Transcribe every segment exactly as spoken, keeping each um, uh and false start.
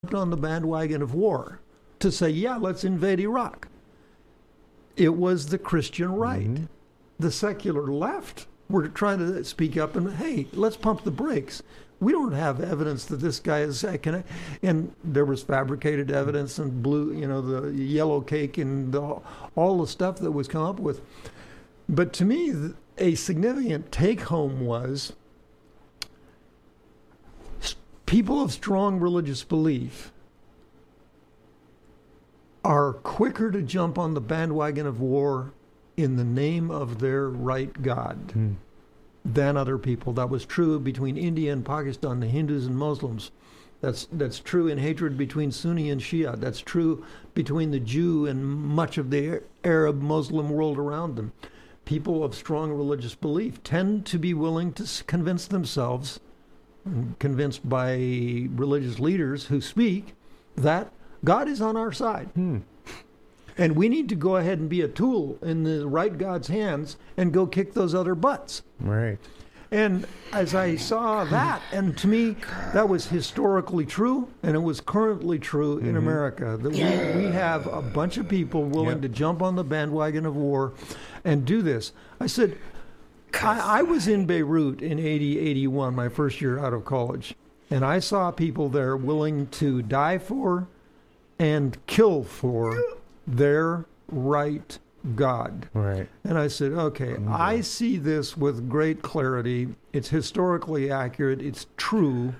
on the bandwagon of war to say, yeah, let's invade Iraq. It was the Christian right. Mm-hmm. The secular left were trying to speak up and, hey, let's pump the brakes. We don't have evidence that this guy is, can, and there was fabricated evidence and blue, you know, the yellow cake and the, all the stuff that was come up with. But to me, a significant take home was people of strong religious belief are quicker to jump on the bandwagon of war in the name of their right God mm. than other people. That was true between India and Pakistan, the Hindus and Muslims. That's that's true in hatred between Sunni and Shia. That's true between the Jew and much of the Arab Muslim world around them. People of strong religious belief tend to be willing to convince themselves, convinced by religious leaders who speak, that God is on our side. Hmm. And we need to go ahead and be a tool in the right God's hands and go kick those other butts. Right. And as I saw that, and to me, that was historically true, and it was currently true mm-hmm. in America, that we, we have a bunch of people willing yep. to jump on the bandwagon of war and do this. I said, I, I was in Beirut in eighty, eighty-one, my first year out of college, and I saw people there willing to die for and kill for their right God. Right. And I said, okay, mm-hmm. I see this with great clarity. It's historically accurate. It's true.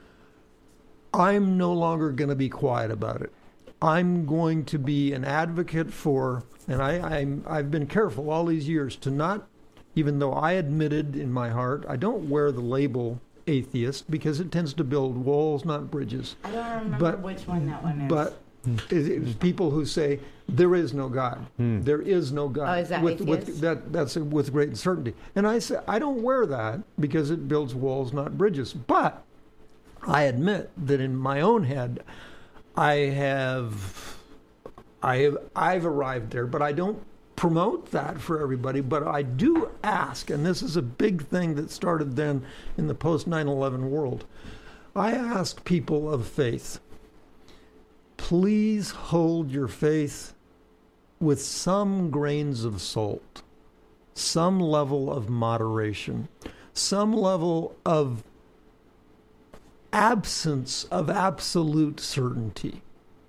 I'm no longer going to be quiet about it. I'm going to be an advocate for, and I, I'm, I've been careful all these years to not, even though I admitted in my heart, I don't wear the label atheist because it tends to build walls, not bridges. I don't remember but, which one that one is. But it's people who say there is no God. Hmm. There is no God. Oh, is that with, atheist? with that that's with great certainty. And I say I don't wear that because it builds walls, not bridges. But I admit that in my own head, I have, I have, I've arrived there. But I don't promote that for everybody. But I do ask, and this is a big thing that started then in the post nine eleven world. I ask people of faith, please hold your faith with some grains of salt, some level of moderation, some level of absence of absolute certainty,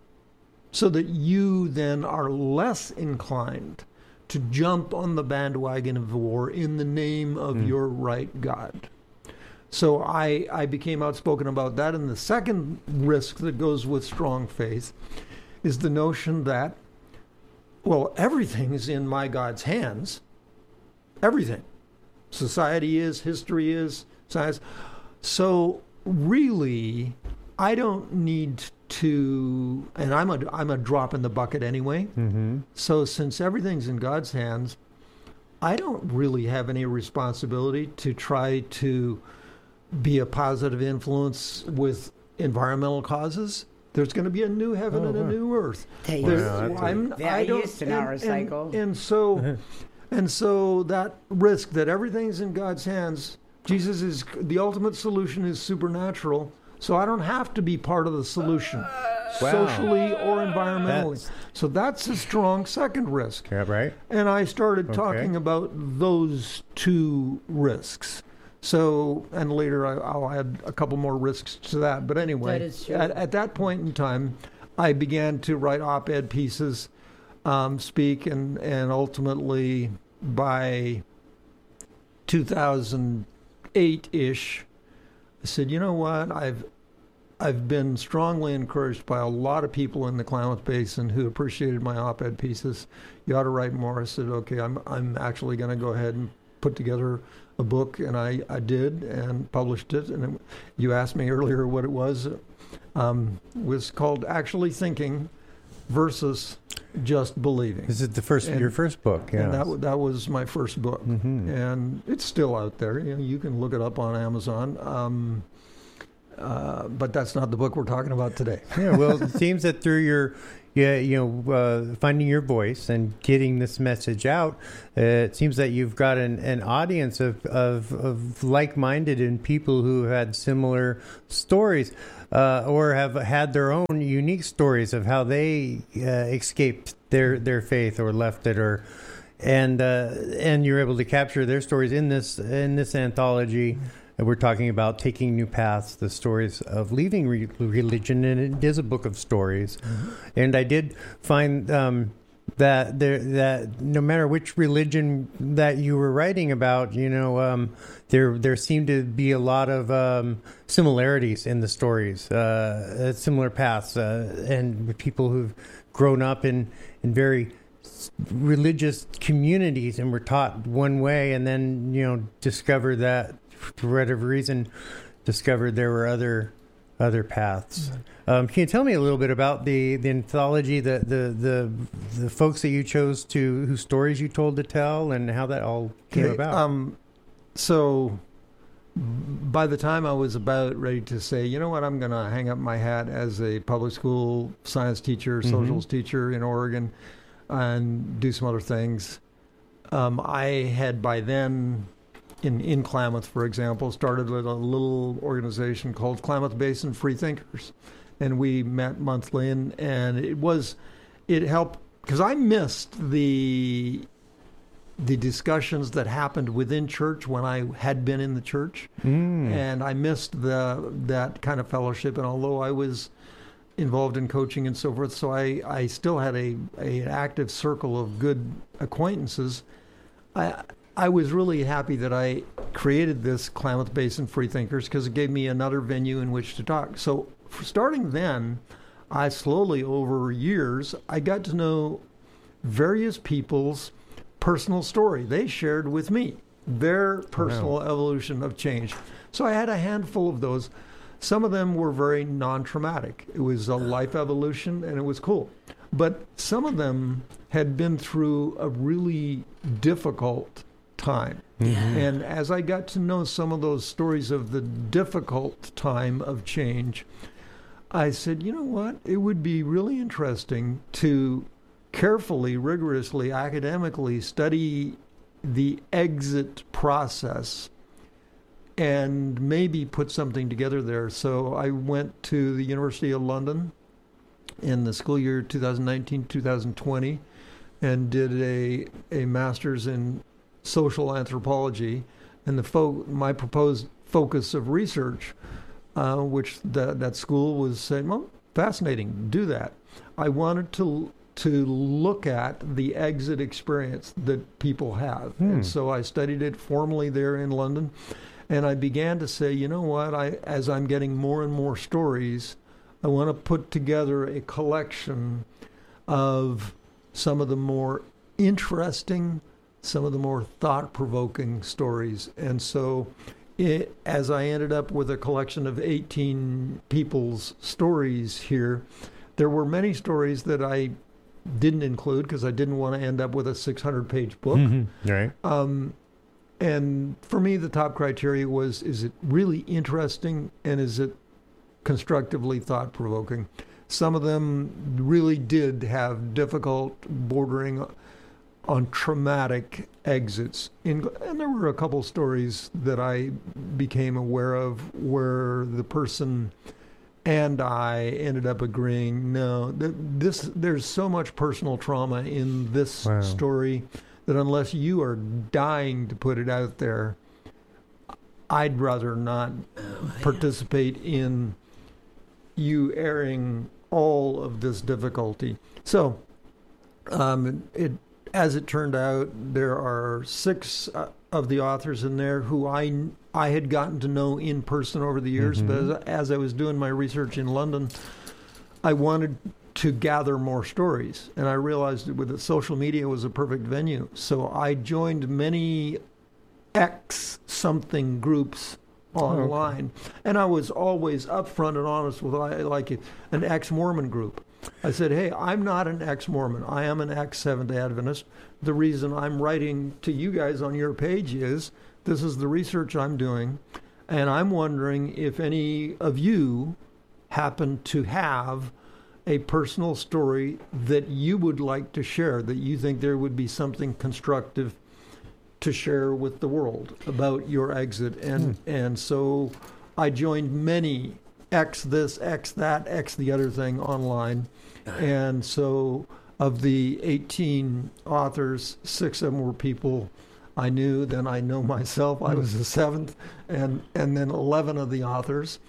so that you then are less inclined to jump on the bandwagon of war in the name of mm. your right God. So I, I became outspoken about that. And the second risk that goes with strong faith is the notion that, well, everything is in my God's hands. Everything. Society is, history is, science. So really, I don't need to, and I'm a, I'm a drop in the bucket anyway. Mm-hmm. So since everything's in God's hands, I don't really have any responsibility to try to be a positive influence with environmental causes. There's going to be a new heaven oh, and a wow. new earth. They There, used, I'm, yeah, I don't, used to and, not recycle. And, and so, and so that risk that everything's in God's hands, Jesus is the ultimate solution is supernatural. So I don't have to be part of the solution, wow. socially or environmentally. That's, so that's a strong second risk. Yeah, right. And I started okay. talking about those two risks. So, and later I, I'll add a couple more risks to that. But anyway, that is true. At, at that point in time, I began to write op-ed pieces, um, speak, and, and ultimately by two thousand eight-ish, I said, you know what, I've I've been strongly encouraged by a lot of people in the Klamath Basin who appreciated my op-ed pieces. You ought to write more. I said, okay, I'm I'm actually going to go ahead and put together a book, and I, I did and published it. And it, you asked me earlier what it was. Um, it was called Actually Thinking versus Just Believing. This is the first and, your first book, yeah. And that that was my first book, mm-hmm. and it's still out there. You know, you can look it up on Amazon. Um, uh, but that's not the book we're talking about today. Yeah, well, it seems that through your yeah, you know, uh, finding your voice and getting this message out. Uh, it seems that you've got an, an audience of, of, of like-minded and people who had similar stories uh, or have had their own unique stories of how they uh, escaped their, their faith or left it, or and uh, and you're able to capture their stories in this in this anthology. And we're talking about Taking New Paths, the stories of leaving re- religion, and it is a book of stories. Mm-hmm. And I did find um, that there that no matter which religion that you were writing about, you know, um, there there seemed to be a lot of um, similarities in the stories, uh, similar paths, uh, and with people who've grown up in in very religious communities and were taught one way, and then you know discover that. For whatever reason, discovered there were other other paths. Um, can you tell me a little bit about the, the anthology, the, the the the folks that you chose to, whose stories you told to tell, and how that all came okay, about? Um, so, by the time I was about ready to say, you know what, I'm going to hang up my hat as a public school science teacher, Mm-hmm. socials teacher in Oregon, and do some other things, um, I had by then. In, in Klamath, for example, started with a little organization called Klamath Basin Free Thinkers. And we met monthly, and, and it was, it helped, because I missed the the discussions that happened within church when I had been in the church. Mm. And I missed the that kind of fellowship. And although I was involved in coaching and so forth, so I, I still had a, a an active circle of good acquaintances, I I was really happy that I created this Klamath Basin Free Thinkers because it gave me another venue in which to talk. So starting then, I slowly, over years, I got to know various people's personal story. They shared with me their personal wow. evolution of change. So I had a handful of those. Some of them were very non-traumatic. It was a life evolution, and it was cool. But some of them had been through a really difficult time. Mm-hmm. And as I got to know some of those stories of the difficult time of change, I said, you know what? It would be really interesting to carefully, rigorously, academically study the exit process and maybe put something together there. So I went to the University of London in the school year twenty nineteen twenty twenty and did a, a master's in social anthropology, and the fo- my proposed focus of research, uh, which that that school was saying, well, fascinating, do that. I wanted to to look at the exit experience that people have, hmm. and so I studied it formally there in London, and I began to say, you know what, I as I'm getting more and more stories, I want to put together a collection of some of the more interesting, some of the more thought-provoking stories. And so it, as I ended up with a collection of eighteen people's stories here, there were many stories that I didn't include because I didn't want to end up with a six hundred page book. Mm-hmm. Right. Um, and for me, the top criteria was, is it really interesting, and is it constructively thought-provoking? Some of them really did have difficult, bordering on traumatic exits. In, and there were a couple stories that I became aware of where the person and I ended up agreeing, no, th- this there's so much personal trauma in this wow. story that unless you are dying to put it out there, I'd rather not oh, participate in you airing all of this difficulty. So um, it as it turned out, there are six uh, of the authors in there who I, I had gotten to know in person over the years. Mm-hmm. But as, as I was doing my research in London, I wanted to gather more stories. And I realized that with it, social media was a perfect venue. So I joined many X something groups online. Oh, okay. And I was always upfront and honest with like an ex-Mormon group. I said, hey, I'm not an ex-Mormon. I am an ex-Seventh-day Adventist. The reason I'm writing to you guys on your page is this is the research I'm doing, and I'm wondering if any of you happen to have a personal story that you would like to share, that you think there would be something constructive to share with the world about your exit. And mm. and so I joined many X this, X that, X the other thing online. And so of the eighteen authors, six of them were people I knew. Then I know myself. I was the seventh. And, and then eleven of the authors,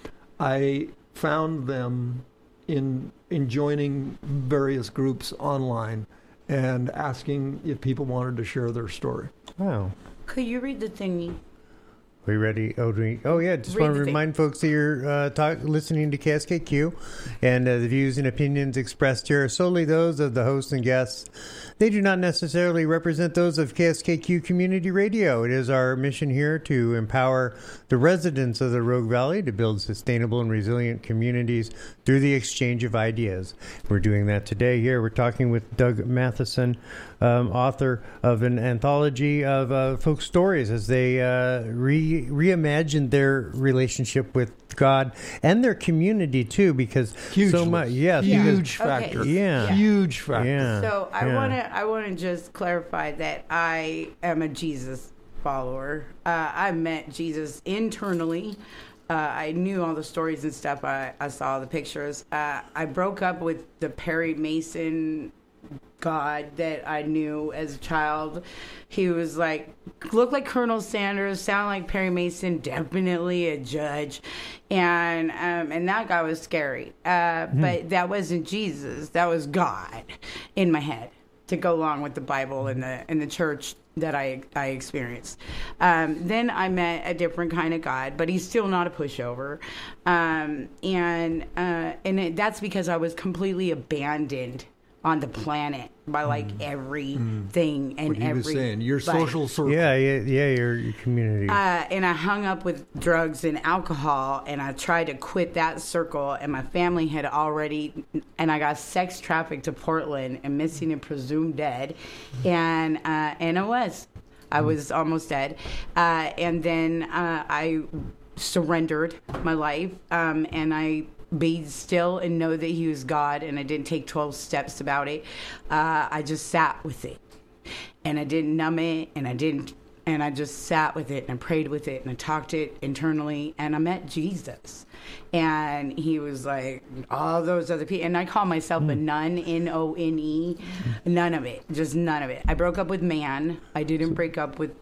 I found them in in joining various groups online and asking if people wanted to share their story. Wow. Could you read the thingy? Are you ready? Oh, do we, oh yeah. Just Read want to the thing. remind folks that you're uh, talk, listening to K S K Q, and uh, the views and opinions expressed here are solely those of the hosts and guests. They do not necessarily represent those of K S K Q Community Radio. It is our mission here to empower the residents of the Rogue Valley to build sustainable and resilient communities through the exchange of ideas. We're doing that today here. We're talking with Doug Matheson, um, author of an anthology of uh, folk stories as they uh, re- reimagine their relationship with God and their community too, because Hugely. so much, yes, huge because, factor, Okay. yeah, huge factor. yeah. So I yeah. want to I want to just clarify that I am a Jesus follower. Uh, I met Jesus internally. Uh, I knew all the stories and stuff. I, I saw the pictures. Uh, I broke up with the Perry Mason God that I knew as a child. He was like, looked like Colonel Sanders, sounded like Perry Mason, definitely a judge. And um, and that guy was scary. Uh, mm-hmm. But that wasn't Jesus. That was God in my head to go along with the Bible and the and the church that I I experienced. Um, then I met a different kind of God, but he's still not a pushover. Um, and uh, and it, that's because I was completely abandoned on the planet by like mm. everything mm. and what he every was saying, your like, social circle. Yeah, yeah, yeah, your, your community. Uh, and I hung up with drugs and alcohol, and I tried to quit that circle, and my family had already, and I got sex trafficked to Portland and missing and presumed dead, and uh, and I was, I was almost dead, uh, and then uh, I surrendered my life, um, and I. Be still and know that he was God, and I didn't take twelve steps about it. Uh, I just sat with it, and I didn't numb it, and I didn't, and I just sat with it, and I prayed with it, and I talked it internally, and I met Jesus, and he was like all those other people, and I call myself mm. a nun, N O N E, none of it, just none of it. I broke up with man. I didn't break up with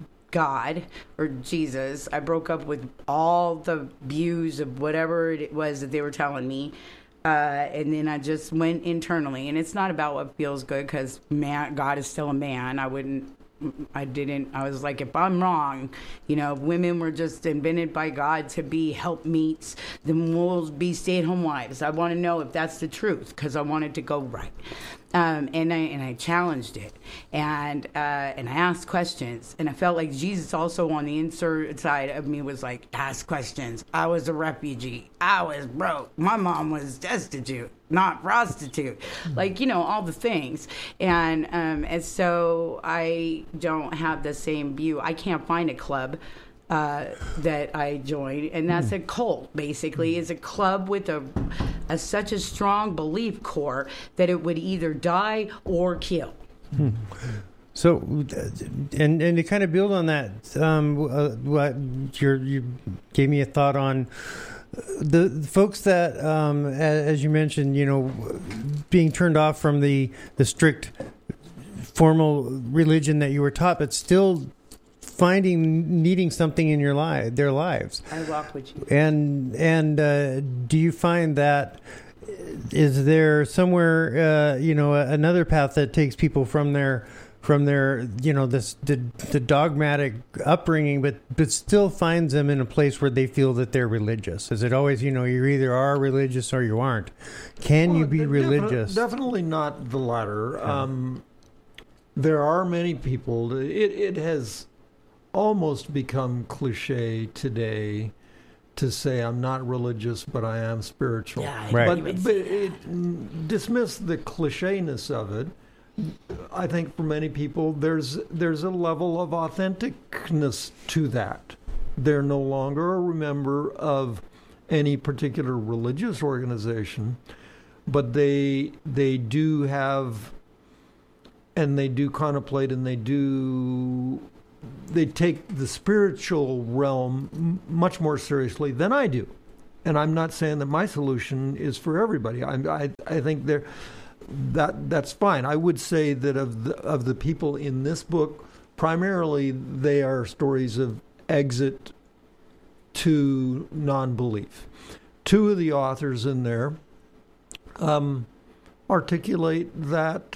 God or Jesus. I broke up with all the views of whatever it was that they were telling me. Uh, and then I just went internally. And it's not about what feels good, because man, God is still a man. I wouldn't, I didn't, I was like, if I'm wrong, you know, if women were just invented by God to be helpmeets, then we'll be stay-at-home wives. I want to know if that's the truth, because I wanted to go right. Um, and I and I challenged it, and uh, and I asked questions, and I felt like Jesus also on the inside of me was like, ask questions. I was a refugee. I was broke. My mom was destitute, not prostitute. Like, you know, all the things. And um, and so I don't have the same view. I can't find a club Uh, that I joined, and that's a cult. Basically, is a club with a, a such a strong belief core that it would either die or kill. Hmm. So, and and to kind of build on that, um, uh, what you're, you gave me a thought on the folks that, um, as you mentioned, you know, being turned off from the the strict formal religion that you were taught, but still finding needing something in your life, their lives. I walk with you. And and uh, do you find that is there somewhere uh, you know another path that takes people from their from their you know this the, the dogmatic upbringing, but but still finds them in a place where they feel that they're religious? Is it always you know you either are religious or you aren't? Can well, you be religious? Defi- definitely not the latter. Yeah. Um, there are many people. It it has almost become cliche today to say I'm not religious, but I am spiritual. Yeah, right. But, but it, dismiss the clichéness of it. I think for many people, there's there's a level of authenticness to that. They're no longer a member of any particular religious organization, but they they do have, and they do contemplate, and they do they take the spiritual realm m- much more seriously than I do. And I'm not saying that my solution is for everybody. I I, I think there that that's fine. I would say that of the of the people in this book, primarily they are stories of exit to non-belief. Two of the authors in there um, articulate that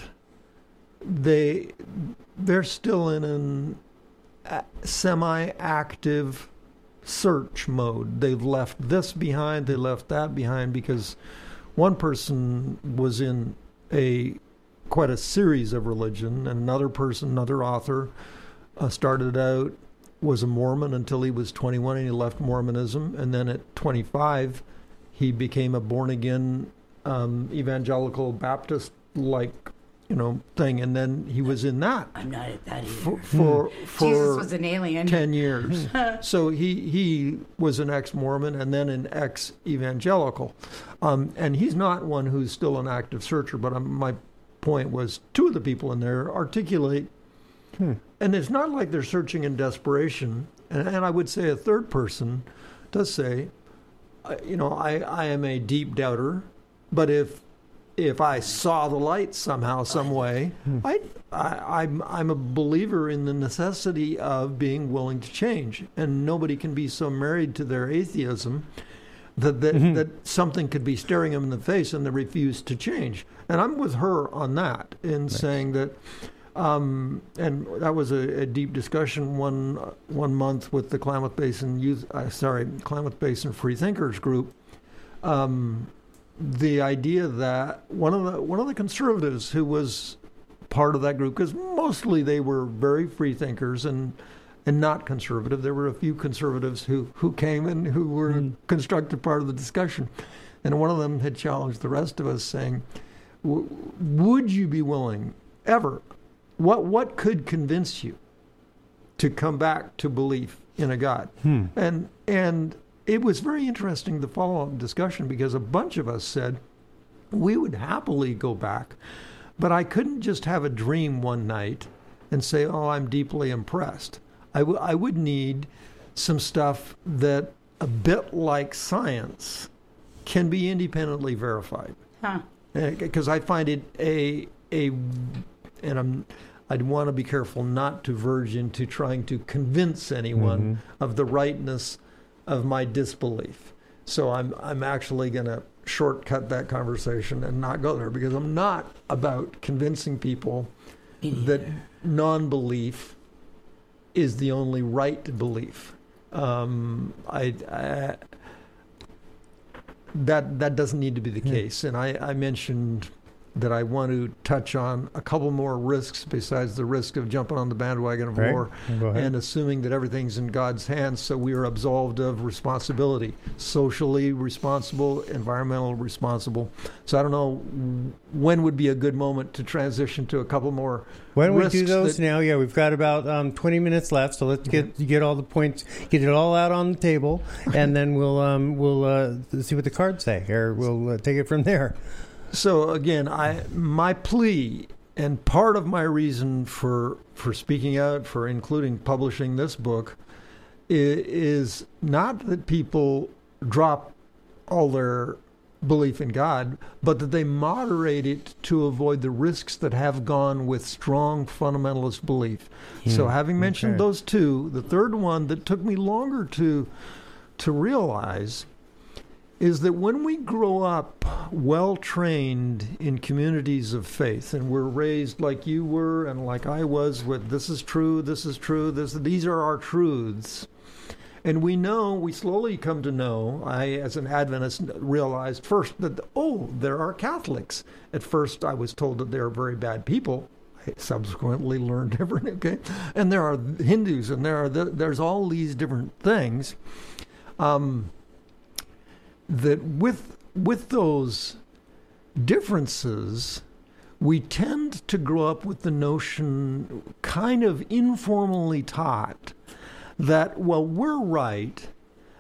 they they're still in an a- semi-active search mode. They've left this behind, they left that behind, because one person was in a quite a series of religion, and another person, another author, uh, started out, was a Mormon until he was twenty-one, and he left Mormonism, and then at twenty-five he became a born-again um, evangelical Baptist like you know thing, and then he was in that I'm not at that either. for for, for Jesus was an alien. ten years. So he he was an ex-Mormon and then an ex-evangelical, um, and he's not one who's still an active searcher. But um, my point was, two of the people in there articulate, hmm. and it's not like they're searching in desperation. And, and I would say a third person does say, uh, you know, I, I am a deep doubter, but if if I saw the light somehow, some way, I, I, I'm, I'm a believer in the necessity of being willing to change. And nobody can be so married to their atheism that that, mm-hmm. that something could be staring them in the face and they refuse to change. And I'm with her on that in nice. saying that, um, and that was a, a deep discussion one uh, one month with the Klamath Basin Youth, uh, sorry, Klamath Basin Free Thinkers group. Um, the idea that one of the one of the conservatives who was part of that group, because mostly they were very free thinkers and and not conservative. There were a few conservatives who, who came and who were mm. a constructive part of the discussion. And one of them had challenged the rest of us, saying, would you be willing ever, what what could convince you to come back to belief in a God? Hmm. And and it was very interesting, the follow-up discussion, because a bunch of us said we would happily go back, but I couldn't just have a dream one night and say, oh, I'm deeply impressed. I, w- I would need some stuff that, a bit like science, can be independently verified. Huh. Because I find it a, a and I'm, I'd want to be careful not to verge into trying to convince anyone mm-hmm. of the rightness of my disbelief. So I'm I'm actually going to shortcut that conversation and not go there, because I'm not about convincing people that non-belief is the only right belief. Um, I, I that that doesn't need to be the case. And I, I mentioned that I want to touch on a couple more risks besides the risk of jumping on the bandwagon of right. war and assuming that everything's in God's hands, so we are absolved of responsibility, socially responsible, environmental responsible. So I don't know when would be a good moment to transition to a couple more Why don't we risks do those that, now? Yeah, we've got about um, twenty minutes left, so let's get mm-hmm. get all the points, get it all out on the table, and then we'll um, we'll uh, see what the cards say, or we'll uh, take it from there. So again, I my plea and part of my reason for for speaking out, for including publishing this book, is, is not that people drop all their belief in God, but that they moderate it to avoid the risks that have gone with strong fundamentalist belief. Yeah, so having mentioned okay. those two, the third one that took me longer to to realize is that when we grow up well-trained in communities of faith, and we're raised like you were and like I was with this is true, this is true, this these are our truths, and we know, we slowly come to know, I as an Adventist realized first that, oh, there are Catholics. At first I was told that they are very bad people. I subsequently learned different, okay? And there are Hindus, and there are the, there's all these different things. Um... that with with those differences, we tend to grow up with the notion, kind of informally taught, that, well, we're right,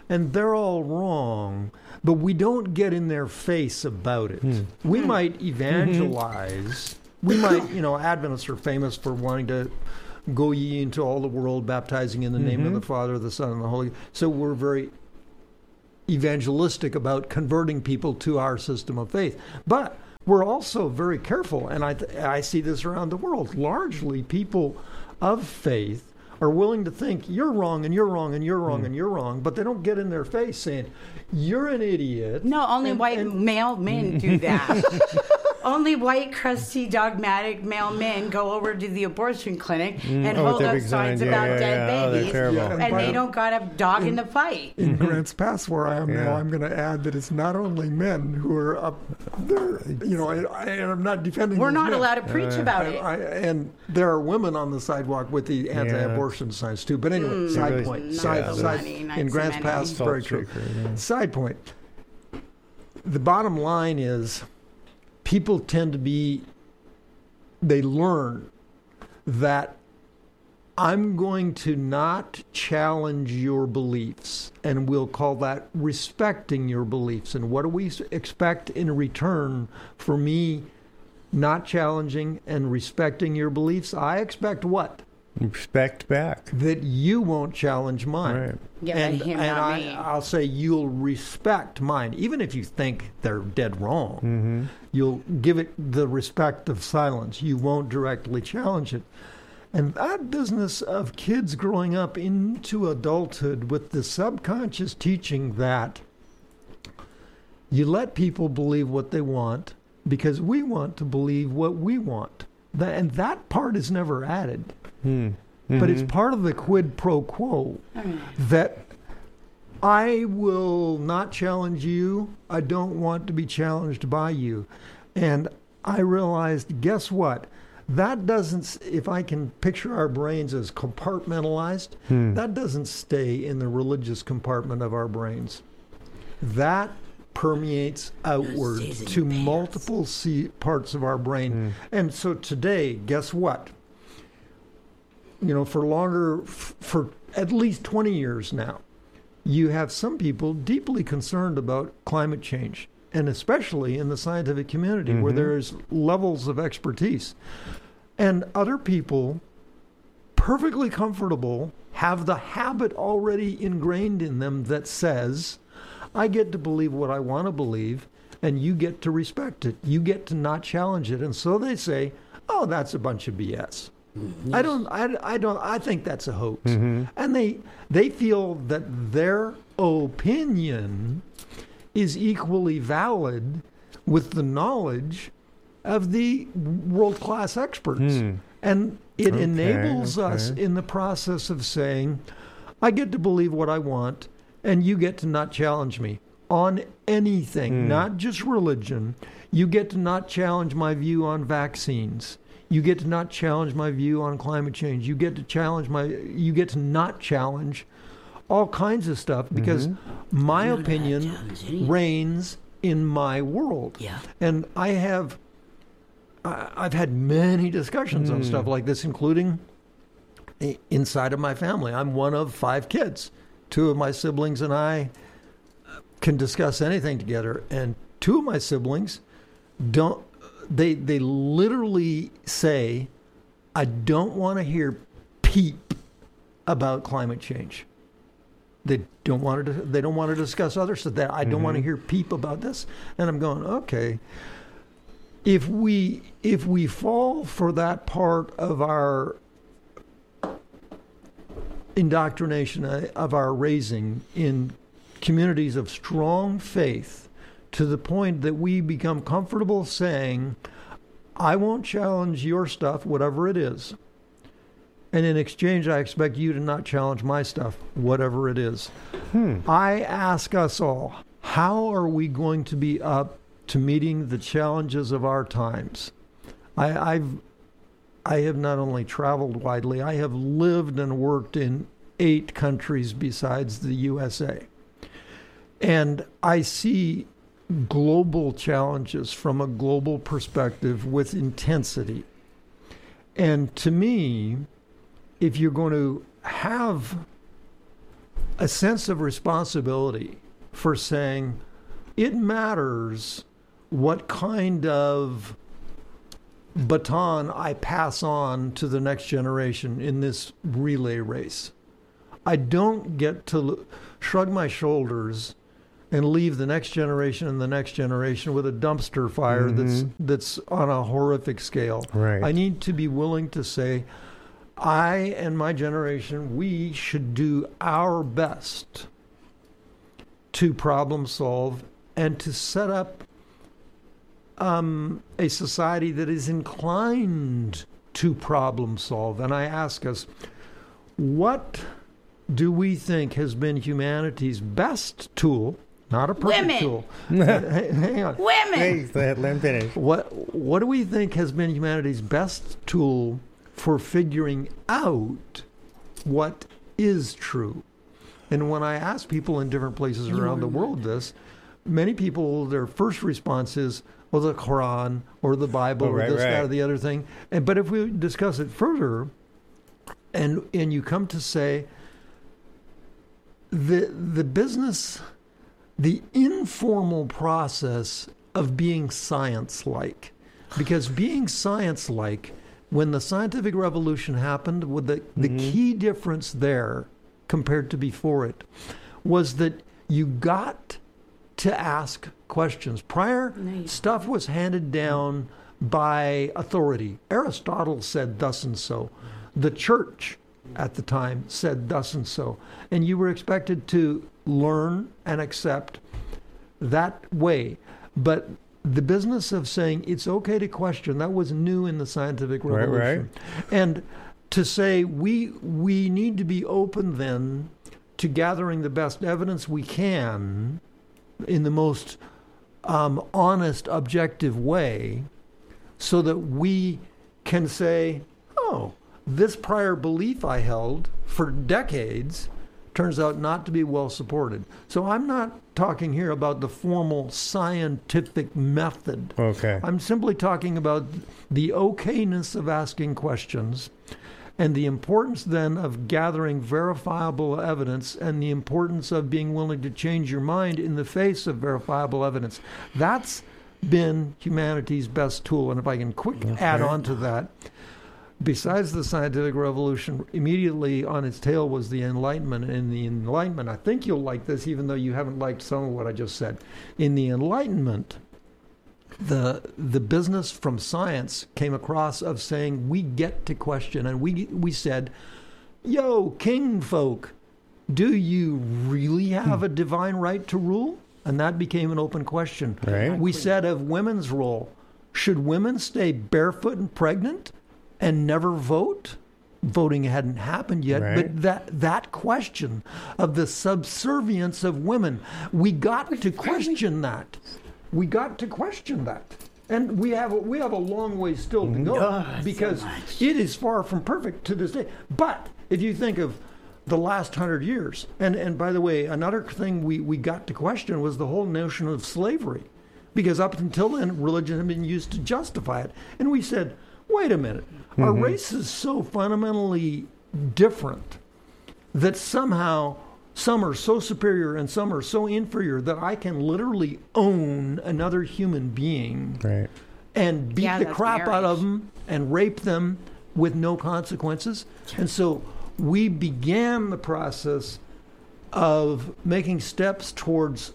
and they're all wrong, but we don't get in their face about it. Hmm. We might evangelize. We might, you know, Adventists are famous for wanting to go ye into all the world, baptizing in the name Mm-hmm. of the Father, the Son, and the Holy. So we're very evangelistic about converting people to our system of faith. But we're also very careful, and I, th- I see this around the world. Largely, people of faith are willing to think you're wrong and you're wrong and you're wrong Mm. and you're wrong, but they don't get in their face saying, you're an idiot. No, only And- white and- male men do that. Only white, crusty, dogmatic male men go over to the abortion clinic and Oh, with hold their up big signs signs. Yeah, about yeah, dead yeah. Oh, they're babies. terrible. Yeah, and by they the- don't got a dog in the fight. In Grants Pass, where I am Yeah. now, I'm going to add that it's not only men who are up there. You know, I, I, I'm not defending. We're those not men. allowed to preach Uh, about I, it. I, and there are women on the sidewalk with the anti-abortion signs too. But anyway, Mm. side Really- point. Not Side, so side many, not in so Grants many. Pass, very Salt true. shaker, yeah. Side point. The bottom line is, people tend to be. They learn that I'm going to not challenge your beliefs, and we'll call that respecting your beliefs. And what do we s- expect in return for me not challenging and respecting your beliefs? I expect what? Respect back. That you won't challenge mine. Right. Yeah, and but him, and not I, me. I'll say you'll respect mine, even if you think they're dead wrong. Mm-hmm. You'll give it the respect of silence. You won't directly challenge it. And that business of kids growing up into adulthood with the subconscious teaching that you let people believe what they want because we want to believe what we want. That, and that part is never added. Mm. But it's Mhm. part of the quid pro quo that I will not challenge you. I don't want to be challenged by you. And I realized, guess what? That doesn't, if I can picture our brains as compartmentalized, Hmm. that doesn't stay in the religious compartment of our brains. That permeates outward stays in to your pants. multiple see- parts of our brain. Hmm. And so today, guess what? You know, for longer, f- for at least twenty years now, you have some people deeply concerned about climate change, and especially in the scientific community where Mhm. there's levels of expertise. And other people, perfectly comfortable, have the habit already ingrained in them that says, I get to believe what I want to believe, and you get to respect it. You get to not challenge it. And so they say, oh, that's a bunch of B S. I don't. I, I don't. I think that's a hoax, Mhm. and they they feel that their opinion is equally valid with the knowledge of the world class experts, Hmm. and it Okay, enables us okay. in the process of saying, I get to believe what I want, and you get to not challenge me on anything, Hmm. not just religion. You get to not challenge my view on vaccines. You get to not challenge my view on climate change. You get to challenge my. You get to not challenge all kinds of stuff because Mhm. my You're not gonna opinion challenge any- reigns in my world. Yeah. And I have. I- I've had many discussions on Mm. stuff like this, including i- inside of my family. I'm one of five kids. Two of my siblings and I can discuss anything together, and two of my siblings don't. They they literally say, "I don't want to hear peep about climate change." They don't want to. They don't want to discuss other stuff. That I don't want to Mhm. hear peep about this. And I'm going, okay. If we if we fall for that part of our indoctrination uh, of our raising in communities of strong faith, to the point that we become comfortable saying, I won't challenge your stuff, whatever it is. And in exchange, I expect you to not challenge my stuff, whatever it is. Hmm. I ask us all, how are we going to be up to meeting the challenges of our times? I, I've, I have not only traveled widely, I have lived and worked in eight countries besides the U S A. And I see global challenges from a global perspective with intensity. And to me, if you're going to have a sense of responsibility for saying it matters what kind of baton I pass on to the next generation in this relay race. I don't get to shrug my shoulders and leave the next generation and the next generation with a dumpster fire mm-hmm. that's that's on a horrific scale. Right. I need to be willing to say, I and my generation, we should do our best to problem solve and to set up um, a society that is inclined to problem solve. And I ask us, what do we think has been humanity's best tool? Not a perfect Women. tool. Hang on. Women. Hey, let him finish. What What do we think has been humanity's best tool for figuring out what is true? And when I ask people in different places around the world this, many people, their first response is, well, the Quran or the Bible oh, right, or this, right. that, or the other thing. And but if we discuss it further, and and you come to say, the the business, the informal process of being science-like, because being science-like, when the scientific revolution happened, with the, the mm-hmm. key difference there compared to before it was that you got to ask questions. Prior, nice. Stuff was handed down by authority. Aristotle said thus and so. The church at the time said thus and so. And you were expected to learn and accept that way. But the business of saying it's okay to question, that was new in the scientific revolution. Right, right. And to say we we need to be open then to gathering the best evidence we can in the most um, honest, objective way, so that we can say, oh, this prior belief I held for decades turns out not to be well supported. So I'm not talking here about the formal scientific method. Okay. I'm simply talking about the okayness of asking questions and the importance then of gathering verifiable evidence and the importance of being willing to change your mind in the face of verifiable evidence. That's been humanity's best tool. And if I can quick okay. add on to that, besides the scientific revolution, immediately on its tail was the Enlightenment. And the Enlightenment, I think you'll like this, even though you haven't liked some of what I just said. In the Enlightenment, the the business from science came across of saying we get to question, and we we said, yo, king folk, do you really have a divine right to rule? And that became an open question. Right. We said of women's role, should women stay barefoot and pregnant and never vote? Voting hadn't happened yet, right. but that that question of the subservience of women, we got to question that. We got to question that, and we have a, we have a long way still to go oh, because so it is far from perfect to this day. But if you think of the last hundred years, and and by the way, another thing we, we got to question was the whole notion of slavery, because up until then, religion had been used to justify it, and we said, wait a minute, mm-hmm. our race is so fundamentally different that somehow some are so superior and some are so inferior that I can literally own another human being right. and beat yeah, the crap marriage. out of them and rape them with no consequences. And so we began the process of making steps towards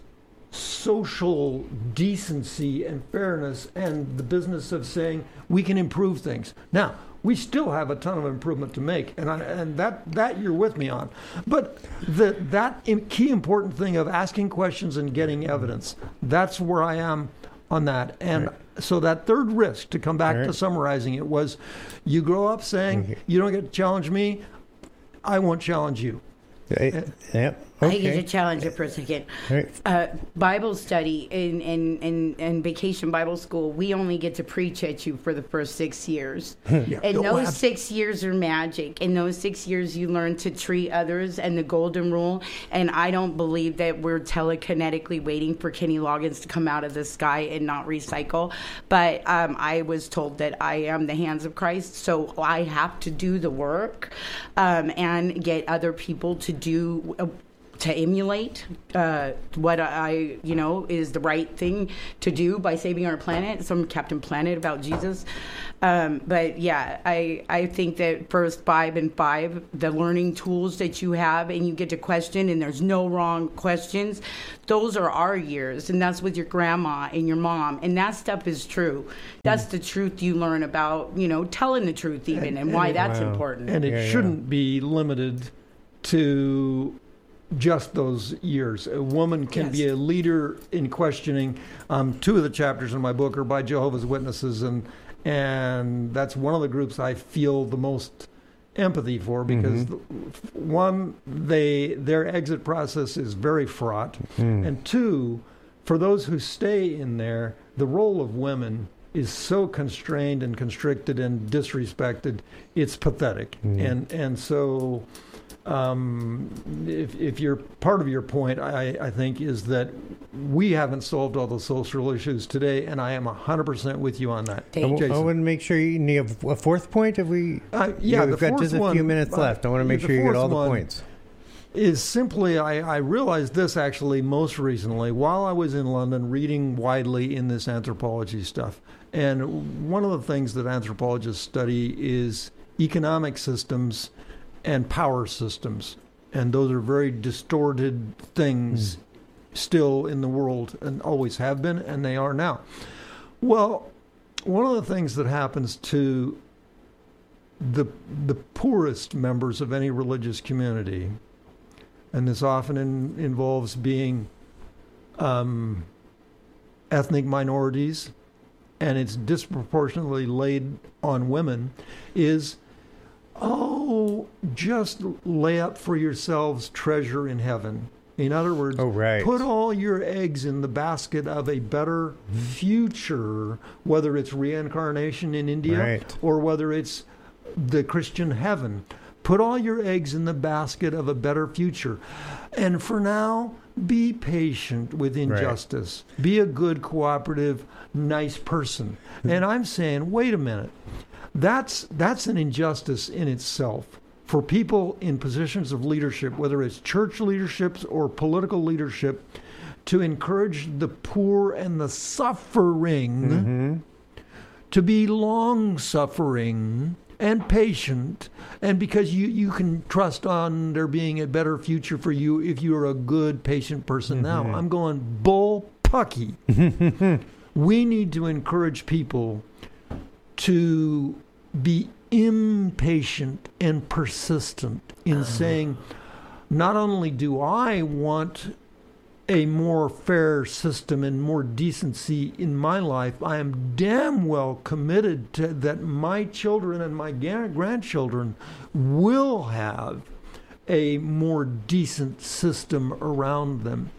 social decency and fairness and the business of saying we can improve things. Now, we still have a ton of improvement to make, and I, and that, that you're with me on. But the, that key important thing of asking questions and getting evidence, that's where I am on that. And right. so that third risk, to come back right. to summarizing it, was you grow up saying, okay. you don't get to challenge me, I won't challenge you. Yeah. yeah. Okay. Okay. I get to challenge it for a second. Right. Uh, Bible study in, in, in, in Vacation Bible School, we only get to preach at you for the first six years. yeah. And oh, those ab- six years are magic. In those six years, you learn to treat others and the golden rule. And I don't believe that we're telekinetically waiting for Kenny Loggins to come out of the sky and not recycle. But um, I was told that I am the hands of Christ, so I have to do the work um, and get other people to do uh, to emulate uh, what I, you know, is the right thing to do by saving our planet. Some Captain Planet about Jesus. Um, but yeah, I, I think that first five and five, the learning tools that you have and you get to question and there's no wrong questions, those are our years. And that's with your grandma and your mom. And that stuff is true. That's mm. the truth you learn about, you know, telling the truth even and, and, and why it, that's wow. important. And it yeah, shouldn't yeah. be limited to just those years. A woman can yes. be a leader in questioning. Um, two of the chapters in my book are by Jehovah's Witnesses, and and that's one of the groups I feel the most empathy for, because mm-hmm. one, they their exit process is very fraught, mm. and two, for those who stay in there, the role of women is so constrained and constricted and disrespected, it's pathetic. Mm. And and so um, if if you're part of your point, I, I think, is that we haven't solved all the social issues today, and I am one hundred percent with you on that. I, w- I want to make sure you, you have a fourth point. Have we? Uh, yeah, yeah we've got just a one, few minutes uh, left. I want to make sure you get all the points. Is simply, I, I realized this actually most recently while I was in London reading widely in this anthropology stuff. And one of the things that anthropologists study is economic systems and power systems. And those are very distorted things mm. still in the world, and always have been, and they are now. Well, one of the things that happens to the the poorest members of any religious community, and this often in, involves being um, ethnic minorities, and it's disproportionately laid on women, is, oh, just lay up for yourselves treasure in heaven. In other words, oh, right. put all your eggs in the basket of a better future, whether it's reincarnation in India right. or whether it's the Christian heaven. Put all your eggs in the basket of a better future. And for now, be patient with injustice. Right. Be a good, cooperative, nice person. And I'm saying, wait a minute. That's that's an injustice in itself. For people in positions of leadership, whether it's church leaderships or political leadership, to encourage the poor and the suffering mm-hmm. to be long-suffering and patient, and because you, you can trust on there being a better future for you if you're a good, patient person. Mm-hmm. Now, I'm going bull pucky. We need to encourage people to be impatient and persistent in uh. saying, not only do I want a more fair system and more decency in my life, I am damn well committed to that my children and my grandchildren will have a more decent system around them.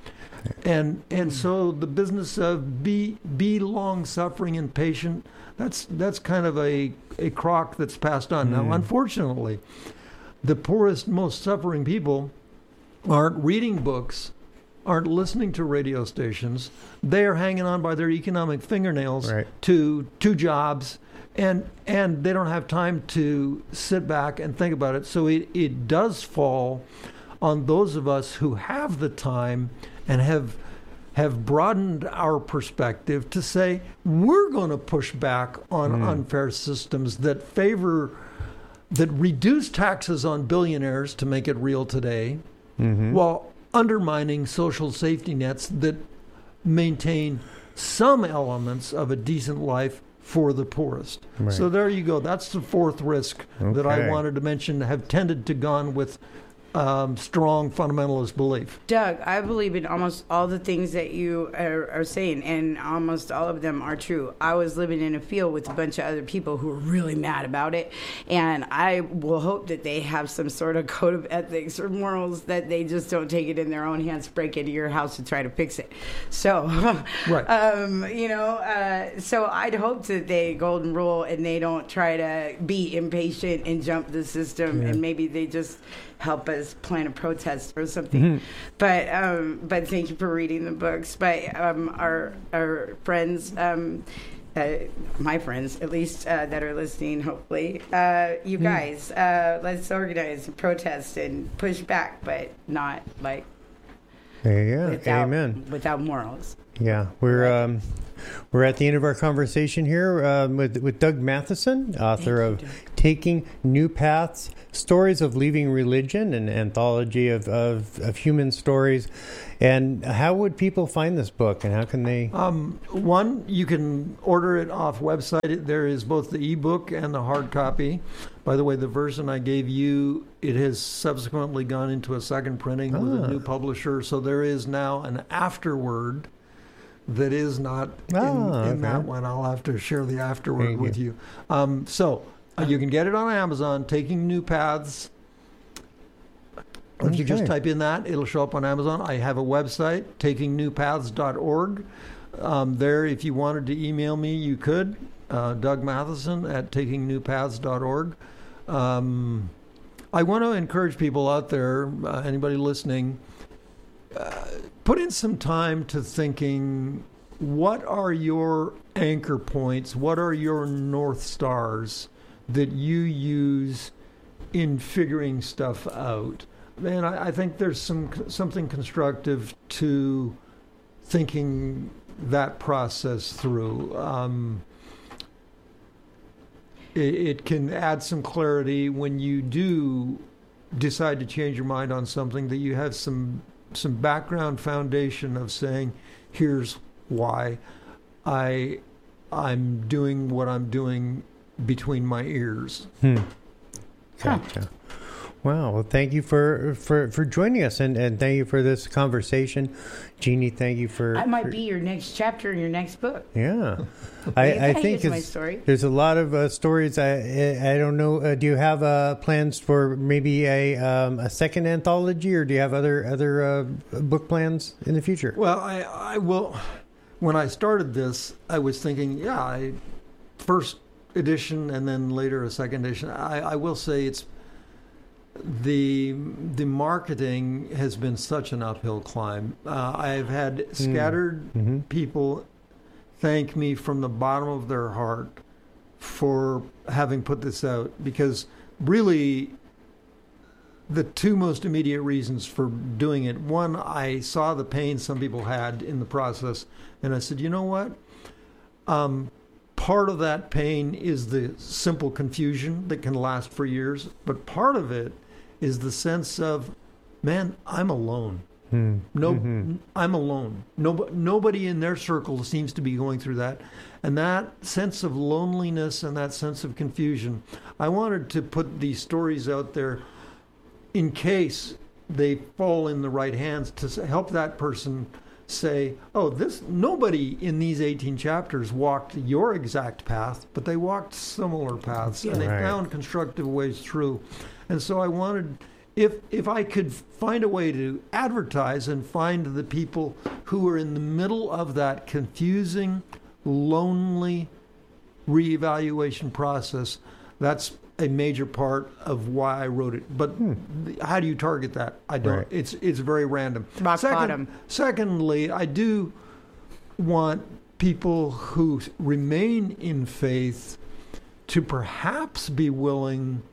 And and so the business of be be long suffering and patient, that's that's kind of a, a crock that's passed on. Mm. Now, unfortunately, the poorest, most suffering people aren't reading books, aren't listening to radio stations. They are hanging on by their economic fingernails right. to two jobs, and and they don't have time to sit back and think about it. So it, it does fall on those of us who have the time and have have broadened our perspective to say, we're going to push back on mm. unfair systems that favor, that reduce taxes on billionaires to make it real today, mm-hmm. while undermining social safety nets that maintain some elements of a decent life for the poorest. Right. So there you go. That's the fourth risk okay. that I wanted to mention, have tended to gone with Um, strong fundamentalist belief. Doug, I believe in almost all the things that you are, are saying, and almost all of them are true. I was living in a field with a bunch of other people who were really mad about it, and I will hope that they have some sort of code of ethics or morals that they just don't take it in their own hands, break into your house to try to fix it. So, right. um, you know, uh, so I'd hope that they golden rule and they don't try to be impatient and jump the system, yeah. and maybe they just help us plan a protest or something. Mm-hmm. But um, but thank you for reading the books. But um, our our friends, um, uh, my friends at least uh, that are listening, hopefully, uh, you guys, uh, let's organize a protest and push back, but not like Yeah, without, amen. Without morals. Yeah, we're um, we're at the end of our conversation here um, with with Doug Matheson, author you, of Doug. Taking New Paths: Stories of Leaving Religion, an anthology of, of, of human stories. And how would people find this book, and how can they? Um, one, you can order it off website. There is both the ebook and the hard copy. By the way, the version I gave you, it has subsequently gone into a second printing with Ah. a new publisher. So there is now an afterword that is not in, Ah, in okay. that one. I'll have to share the afterword Thank with you. Um, so uh, you can get it on Amazon, Taking New Paths. If you just Okay. type in that, it'll show up on Amazon. I have a website, taking new paths dot org. Um, there, if you wanted to email me, you could. Uh, Doug Matheson at taking new paths dot org. Um, I want to encourage people out there, uh, anybody listening, uh, put in some time to thinking, what are your anchor points? What are your North Stars that you use in figuring stuff out? Man, I, I think there's some something constructive to thinking that process through. Um, it, it can add some clarity when you do decide to change your mind on something, that you have some some background foundation of saying, here's why I I'm doing what I'm doing between my ears. Hmm. Huh. Gotcha. Wow. Well, thank you for, for, for joining us, and, and thank you for this conversation. Jeannie, thank you for... I might for- be your next chapter in your next book. Yeah. You I, can I get think to my it's, story. there's a lot of uh, stories. I I I don't know. Uh, do you have uh, plans for maybe a um, a second anthology, or do you have other other uh, book plans in the future? Well, I, I will. When I started this, I was thinking, yeah, I, first edition and then later a second edition. I, I will say it's the the marketing has been such an uphill climb. Uh, I've had scattered Mm-hmm. people thank me from the bottom of their heart for having put this out, because really the two most immediate reasons for doing it. One, I saw the pain some people had in the process, and I said, you know what? Um, part of that pain is the simple confusion that can last for years, but part of it is the sense of, man, I'm alone. Hmm. No, Mhm. I'm alone. Nobody, nobody in their circle seems to be going through that. And that sense of loneliness and that sense of confusion, I wanted to put these stories out there in case they fall in the right hands, to s- help that person say, oh, this nobody in these eighteen chapters walked your exact path, but they walked similar paths, and they Right. found constructive ways through. And so I wanted, if if I could find a way to advertise and find the people who are in the middle of that confusing, lonely reevaluation process, that's a major part of why I wrote it. But th- how do you target that? I don't. Right. It's it's very random. Rock Second- bottom. Secondly, I do want people who remain in faith to perhaps be willing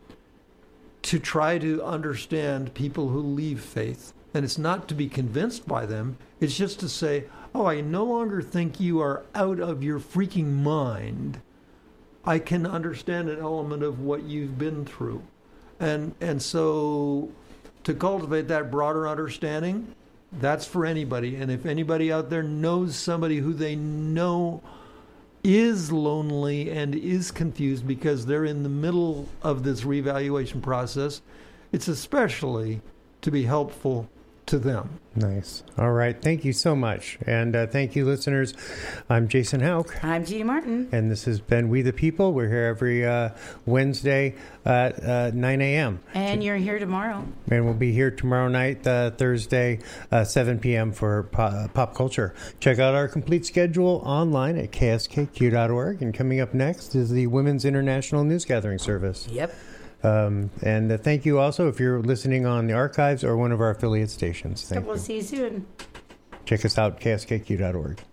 to try to understand people who leave faith. And it's not to be convinced by them. It's just to say, oh, I no longer think you are out of your freaking mind. I can understand an element of what you've been through. And and so to cultivate that broader understanding, that's for anybody. And if anybody out there knows somebody who they know is lonely and is confused because they're in the middle of this reevaluation process, it's especially to be helpful to them. Nice. All right. Thank you so much. And uh, thank you, listeners. I'm Jason Houck. I'm Jeannie Martin. And this has been We the People. We're here every uh, Wednesday at uh, nine a.m. And you're here tomorrow. And we'll be here tomorrow night, uh, Thursday, uh, seven p.m. for pop, pop culture. Check out our complete schedule online at k s k q dot org. And coming up next is the Women's International News Gathering Service. Yep. Um, and uh, thank you also if you're listening on the archives or one of our affiliate stations. Thank We'll you. see you soon. Check us out, k s k q dot org.